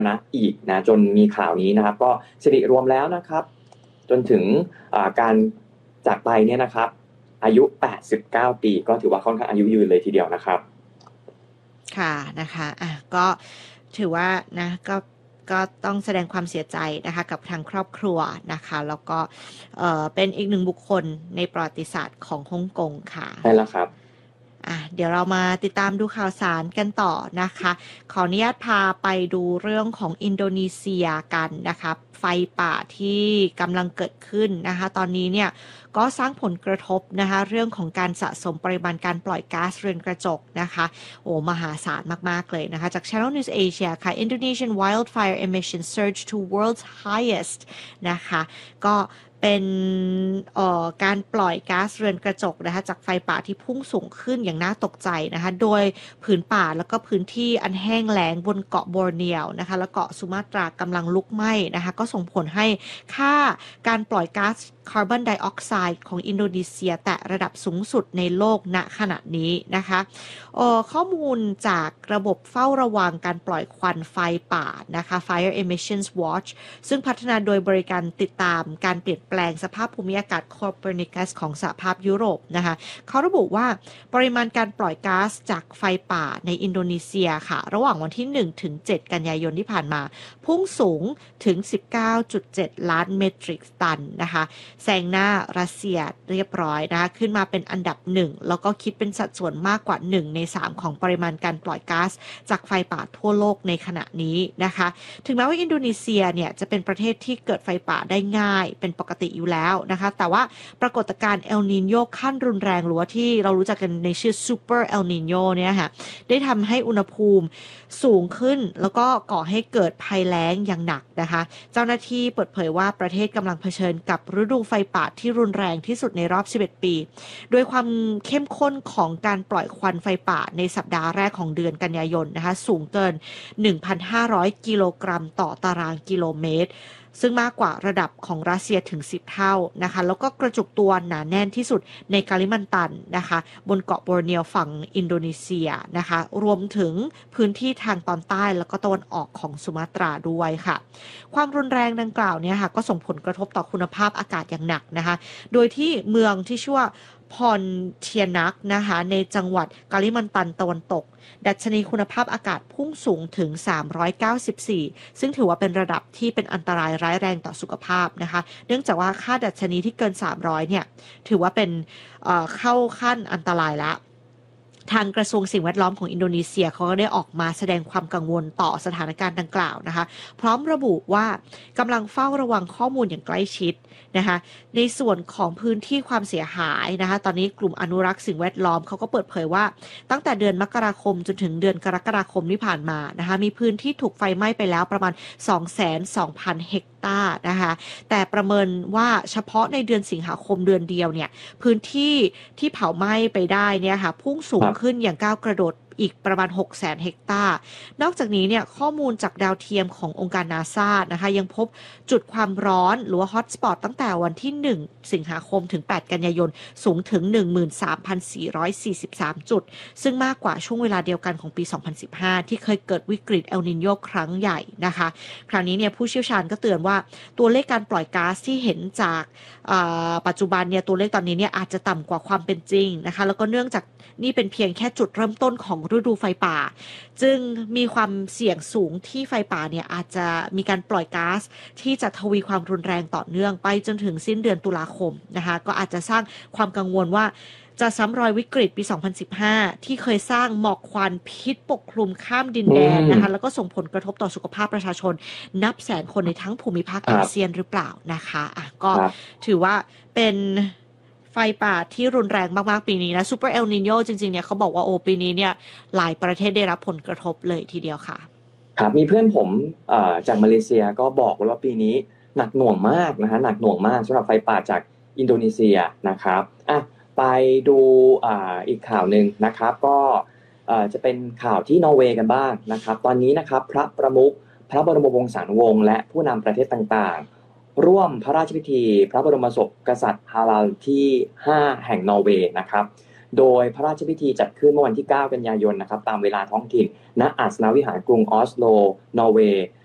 นะอีกนะจนมีข่าวนี้นะครับก็สิริรวมแล้วนะครับจนถึงการจากไปเนี่ยนะครับอายุ89ปีก็ถือว่าค่อนข้างอายุยืนเลยทีเดียวนะครับค่ะนะคะก็ถือว่านะก็ต้องแสดงความเสียใจนะคะกับทางครอบครัวนะคะแล้วก็เป็นอีกหนึ่งบุคคลในประวัติศาสตร์ของฮ่องกงค่ะใช่แล้วครับเดี๋ยวเรามาติดตามดูข่าวสารกันต่อนะคะขออนุญาตพาไปดูเรื่องของอินโดนีเซียกันนะคะไฟป่าที่กำลังเกิดขึ้นนะคะตอนนี้เนี่ยก็สร้างผลกระทบนะคะเรื่องของการสะสมปริมาณการปล่อยก๊าซเรือนกระจกนะคะมหาศาลมากๆเลยนะคะจาก Channel News Asia ค่ะ Indonesian wildfire emissions surge to world's highest นะคะก็เป็นการปล่อยก๊าซเรือนกระจกนะคะจากไฟป่าที่พุ่งสูงขึ้นอย่างน่าตกใจนะคะโดยผืนป่าแล้วก็พื้นที่อันแห้งแล้งบนเกาะบอร์เนียวนะคะและเกาะสุมาตรากำลังลุกไหม้นะคะก็ส่งผลให้ค่าการปล่อยก๊าซคาร์บอนไดออกไซด์ของอินโดนีเซียแตะระดับสูงสุดในโลกณขณะนี้นะคะข้อมูลจากระบบเฝ้าระวังการปล่อยควันไฟป่านะคะ Fire Emissions Watch ซึ่งพัฒนาโดยบริการติดตามการเปลี่ยนแปลงสภาพภูมิอากาศ Copernicus ของสหภาพยุโรปนะคะเขาระบุว่าปริมาณการปล่อยก๊าซจากไฟป่าในอินโดนีเซียค่ะระหว่างวันที่1ถึง7กันยายนที่ผ่านมาพุ่งสูงถึง 19.7 ล้านเมตริกตันนะคะแซงหน้ารัสเซียเรียบร้อยนะคะขึ้นมาเป็นอันดับ1แล้วก็คิดเป็นสัดส่วนมากกว่า1ใน3ของปริมาณการปล่อยก๊าซจากไฟป่าทั่วโลกในขณะนี้นะคะถึงแม้ว่าอินโดนีเซียเนี่ยจะเป็นประเทศที่เกิดไฟป่าได้ง่ายเป็นปกติอยู่แล้วนะคะแต่ว่าปรากฏการณ์เอลนีโญขั้นรุนแรงหรือว่าที่เรารู้จักกันในชื่อซูเปอร์เอลนีโญเนี่ยค่ะได้ทำให้อุณหภูมิสูงขึ้นแล้วก็ก่อให้เกิดภัยแล้งอย่างหนักนะคะเจ้าหน้าที่เปิดเผยว่าประเทศกำลังเผชิญกับฤดูไฟป่าที่รุนแรงที่สุดในรอบ11ปีโดยความเข้มข้นของการปล่อยควันไฟป่าในสัปดาห์แรกของเดือนกันยายนนะคะสูงเกิน 1,500 กิโลกรัมต่อตารางกิโลเมตรซึ่งมากกว่าระดับของรัสเซียถึง10เท่านะคะแล้วก็กระจุกตัวหนาแน่นที่สุดในกาลิมันตันนะคะบนเกาะบอร์เนียวฝั่งอินโดนีเซียนะคะรวมถึงพื้นที่ทางตอนใต้แล้วก็ตะวันออกของสุมาตราด้วยค่ะความรุนแรงดังกล่าวเนี่ยค่ะก็ส่งผลกระทบต่อคุณภาพอากาศอย่างหนักนะคะโดยที่เมืองที่ชื่อว่าพอนเทียนักนะคะในจังหวัดกาลิมันตันตะวันตกดัชนีคุณภาพอากาศพุ่งสูงถึง394ซึ่งถือว่าเป็นระดับที่เป็นอันตรายร้ายแรงต่อสุขภาพนะคะเนื่องจากว่าค่าดัชนีที่เกิน300เนี่ยถือว่าเป็นเข้าขั้นอันตรายแล้วทางกระทรวงสิ่งแวดล้อมของอินโดนีเซียเขาก็ได้ออกมาแสดงความกังวลต่อสถานการณ์ดังกล่าวนะคะพร้อมระบุว่ากำลังเฝ้าระวังข้อมูลอย่างใกล้ชิดนะคะในส่วนของพื้นที่ความเสียหายนะคะตอนนี้กลุ่มอนุรักษ์สิ่งแวดล้อมเขาก็เปิดเผยว่าตั้งแต่เดือนมกราคมจนถึงเดือนกรกฎาคมที่ผ่านมานะคะมีพื้นที่ถูกไฟไหม้ไปแล้วประมาณ 220,000 เฮกตาร์นะคะแต่ประเมินว่าเฉพาะในเดือนสิงหาคมเดือนเดียวเนี่ยพื้นที่ที่เผาไหม้ไปได้เนี่ยค่ะพุ่งสูงขึ้นอย่างก้าวกระโดดอีกประมาณ 600,000 เฮกตาร์นอกจากนี้เนี่ยข้อมูลจากดาวเทียมขององค์การนาซานะคะยังพบจุดความร้อนหรือว่าฮอตสปอตตั้งแต่วันที่1สิงหาคมถึง8กันยายนสูงถึง 13,443 จุดซึ่งมากกว่าช่วงเวลาเดียวกันของปี 2015 ที่เคยเกิดวิกฤตเอลนิโญครั้งใหญ่นะคะคราวนี้เนี่ยผู้เชี่ยวชาญก็เตือนว่าตัวเลขการปล่อยก๊าซที่เห็นจากปัจจุบันเนี่ยตัวเลขตอนนี้เนี่ยอาจจะต่ำกว่าความเป็นจริงนะคะแล้วก็เนื่องจากนี่เป็นเพียงแค่จุดเริ่มต้นของฤดูไฟป่าจึงมีความเสี่ยงสูงที่ไฟป่าเนี่ยอาจจะมีการปล่อยก๊าซที่จะทวีความรุนแรงต่อเนื่องไปจนถึงสิ้นเดือนตุลาคมนะคะก็อาจจะสร้างความกังวลว่าจะซ้ำรอยวิกฤตปี 2015 ที่เคยสร้างหมอกควันพิษปกคลุมข้ามดินแดนนะคะแล้วก็ส่งผลกระทบต่อสุขภาพประชาชนนับแสนคนในทั้งภูมิภาคอาเซียนหรือเปล่านะคะก็ถือว่าเป็นไฟป่าที่รุนแรงมากๆปีนี้นะซูเปอร์เอลนีโญจริงๆเนี่ยเขาบอกว่าปีนี้เนี่ยหลายประเทศได้รับผลกระทบเลยทีเดียวค่ะครับมีเพื่อนผมจากมาเลเซียก็บอกว่าปีนี้หนักหน่วงมากนะฮะหนักหน่วงมากสำหรับไฟป่าจากอินโดนีเซียนะครับไปดูอีกข่าวหนึ่งนะครับก็จะเป็นข่าวที่นอร์เวย์กันบ้างนะครับตอนนี้นะครับพระประมุขพระบรมวงศานุวงศ์และผู้นำประเทศต่างๆร่วมพระราชพิธีพระบรมศพกษัตริย์ฮาลัลที่5แห่งนอร์เวย์นะครับโดยพระราชพิธีจัดขึ้นเมื่อวันที่9กันยายนนะครับตามเวลาท้องถิ่นณอาสนวิหารกรุงออสโลนอร์เวย์